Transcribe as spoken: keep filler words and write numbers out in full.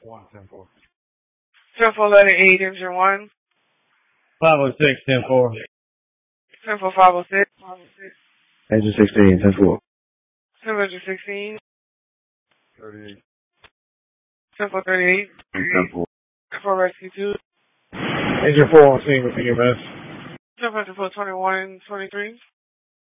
one, ten four. ten four letter eight, engine one. five oh six, ten four. ten four five oh six. Engine sixteen, ten four. ten four sixteen. thirty-eight. ten four thirty-eight. ten four. ten four rescue two. Engine four on scene with E M S. ten four twenty-one twenty-three.